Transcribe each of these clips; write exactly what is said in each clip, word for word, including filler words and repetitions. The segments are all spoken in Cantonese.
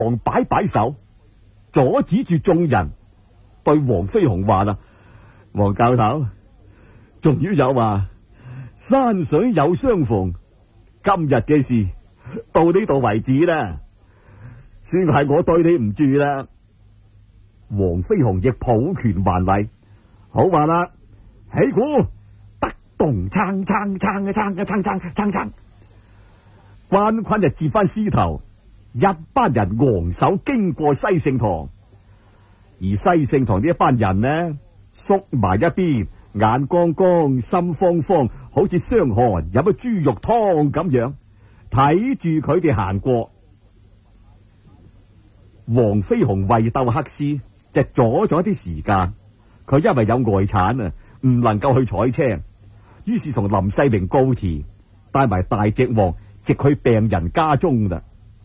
王擺擺手，阻止住眾人，對黃飛鴻話啦：黃教頭，仲要有話山水有相逢，今日嘅事到呢度為止啦，算係我對你唔住啦。黃飛鴻亦抱拳還禮，好話啦，起鼓，得動撐撐撐嘅撐嘅撐撐撐撐。關坤就接翻獅頭，一班人昂首經過西聖堂，而西聖堂呢一班人呢，縮埋一邊，眼光光，心慌慌，好似傷寒飲咗豬肉湯咁樣，睇住佢哋行過。黃飛鴻為鬥黑絲，就阻咗啲時間。佢因為有外產啊，唔能夠去採青，於是同林世榮告辭，帶埋大隻王直去病人家中啦。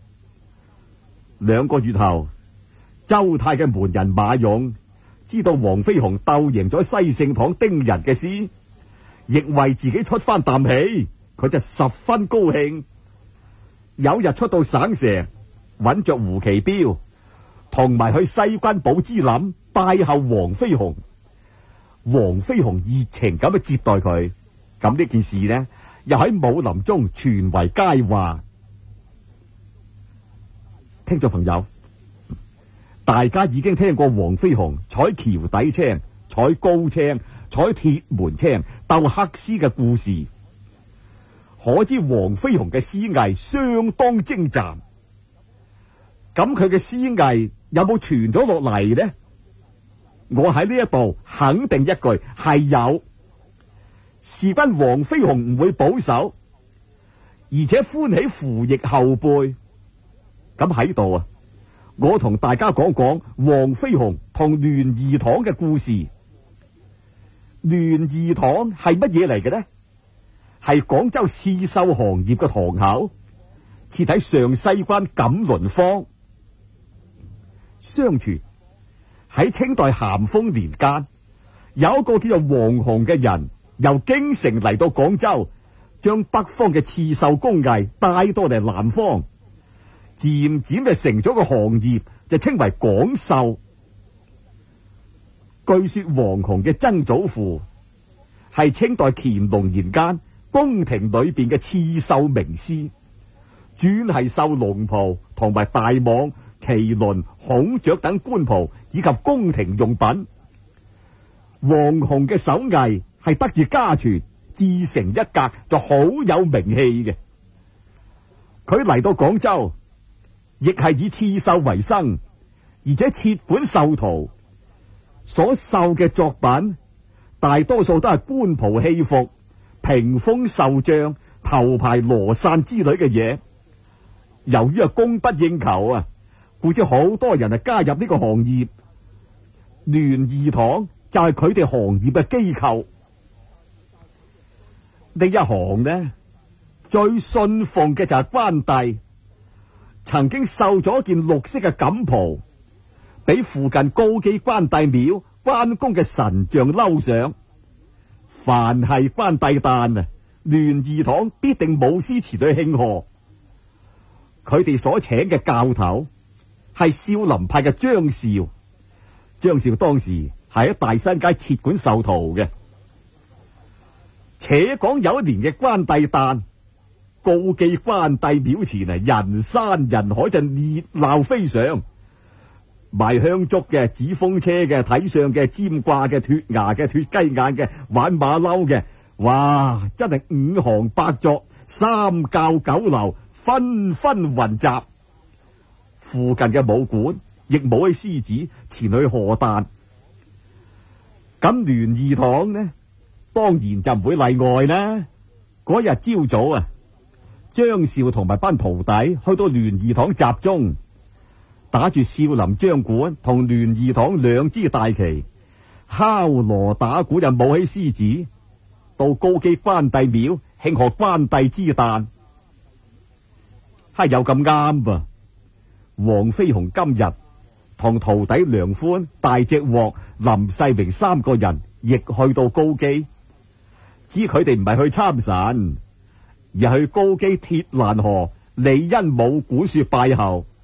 兩個月後，周泰嘅門人馬勇知道黃飛鴻鬥贏咗西聖堂丁人嘅事，亦為自己出翻啖氣，佢就十分高興。有日出到省城，揾着胡奇彪，同埋去西關寶芝林拜候黃飛鴻。黃飛鴻熱情咁去接待佢，咁呢件事呢，又喺武林中傳為佳話。聽眾朋友，大家已經聽過黃飛鴻採橋底青、採高青、採鐵門青鬥黑絲嘅故事，可知黃飛鴻嘅詩藝相當精湛。咁佢嘅詩藝有冇傳咗落嚟呢？我喺呢一度肯定一句係有，事關黃飛鴻唔會保守，而且歡喜扶逆後輩。咁喺度啊，我同大家講講黃飛鴻同聯誼堂嘅故事。聯誼堂係乜嘢嚟嘅呢？係廣州刺繡行業嘅堂口，設喺上西關錦麟坊。相傳喺清代咸豐年間，有一個叫做黃洪嘅人，由京城嚟到廣州，將北方嘅刺繡工藝帶到嚟南方，漸漸就成咗個行業，就稱為廣繡。據說黃洪嘅曾祖父係清代乾隆年間宮廷裏邊嘅刺繡名師，專係繡龍袍同埋大蟒、麒麟、孔雀等官袍以及宮廷用品。黃洪嘅手藝係得住家傳，自成一格，就好有名氣嘅。佢嚟到廣州，亦係以刺繡為生，而且設館繡圖，所繡嘅作品大多數都係官袍戲服、屏風繡帳、頭牌羅傘之類嘅嘢。由於係供不應求啊，故此好多人啊加入呢個行業。聯誼堂就係佢哋行業嘅機構。呢一行呢，最信奉嘅就係關帝，曾經繡咗一件綠色嘅錦袍，俾附近高基關帝廟關公嘅神像摟上。凡係關帝誕啊，聯誼堂必定舞獅詞去慶賀。佢哋所請嘅教頭係少林派嘅張少，張少當時係喺大山街設館繡圖嘅。且講有一年嘅關帝誕，高基關帝廟前啊，人山人海，就熱鬧非常。賣香燭嘅、紙風車嘅、睇相嘅、尖掛嘅、脫牙嘅、脫雞眼嘅、玩馬騮嘅，哇！真係五行八作、三教九流，紛紛雲集。附近嘅武館亦舞起獅子前去賀誕。咁聯誼堂呢，當然就唔會例外啦。嗰日朝早啊，張少同埋班徒弟去到聯誼堂集中，打住少林張管同聯誼堂兩支大旗，敲鑼打鼓就舞起獅子，到高基關帝廟慶賀關帝之誕。係有咁啱噃。黃飛鴻今日同徒弟梁寬、大隻鑊、林世榮三個人亦去到高基，知佢哋唔係去參神，而係去高基鐵欄河李恩武古說拜候。